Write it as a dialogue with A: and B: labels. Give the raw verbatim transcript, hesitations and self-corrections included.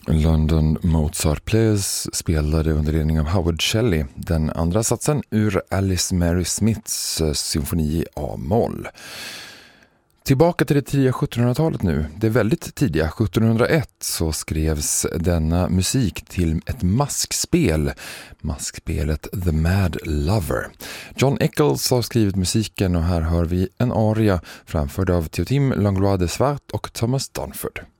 A: London Mozart Players spelade under ledning av Howard Shelley den andra satsen ur Alice Mary Smiths symfoni i A-moll. Tillbaka till det tidiga sjuttonhundratalet nu. Det väldigt tidiga sjuttonhundraett så skrevs denna musik till ett maskspel. Maskspelet The Mad Lover. John Eccles har skrivit musiken och här hör vi en aria framförd av Théotime Langlois de Swart och Thomas Dunford.